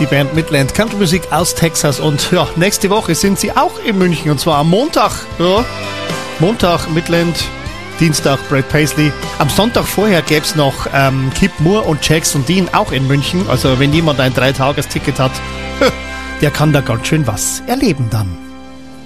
die Band Midland Country Musik aus Texas. Und ja, nächste Woche sind sie auch in München, und zwar am Montag. Ja, Montag Midland, Dienstag Brad Paisley. Am Sonntag vorher gäbe es noch Kip Moore und Jackson Dean auch in München. Also wenn jemand ein 3-Tages-Ticket hat, der kann da ganz schön was erleben dann.